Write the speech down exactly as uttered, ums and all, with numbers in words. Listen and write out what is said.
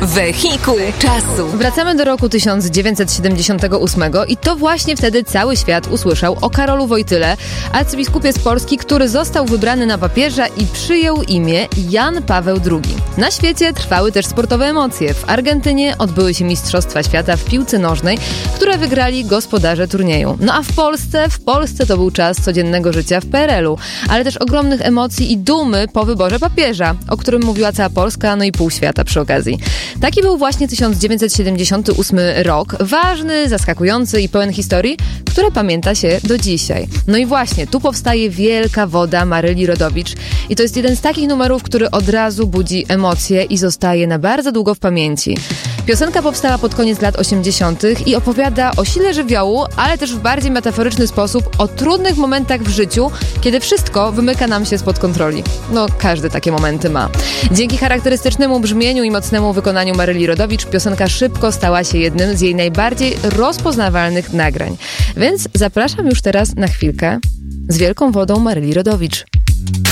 Wehikuł czasu. Wracamy do roku tysiąc dziewięćset siedemdziesiątego ósmego i to właśnie wtedy cały świat usłyszał o Karolu Wojtyle, arcybiskupie z Polski, który został wybrany na papieża i przyjął imię Jan Paweł drugi. Na świecie trwały też sportowe emocje. W Argentynie odbyły się Mistrzostwa Świata w piłce nożnej, które wygrali gospodarze turnieju. No a w Polsce, w Polsce to był czas codziennego życia w P R L u, ale też ogromnych emocji i dumy po wyborze papieża, o którym mówiła cała Polska, no i pół świata przy okazji. Taki był właśnie tysiąc dziewięćset siedemdziesiąty ósmy rok, ważny, zaskakujący i pełen historii, które pamięta się do dzisiaj. No i właśnie, tu powstaje Wielka Woda Maryli Rodowicz i to jest jeden z takich numerów, który od razu budzi emocje i zostaje na bardzo długo w pamięci. Piosenka powstała pod koniec lat osiemdziesiątych i opowiada o sile żywiołu, ale też w bardziej metaforyczny sposób o trudnych momentach w życiu, kiedy wszystko wymyka nam się spod kontroli. No, każdy takie momenty ma. Dzięki charakterystycznemu brzmieniu i mocnemu wykonaniu Maryli Rodowicz piosenka szybko stała się jednym z jej najbardziej rozpoznawalnych nagrań. Więc zapraszam już teraz na chwilkę z Wielką Wodą Maryli Rodowicz.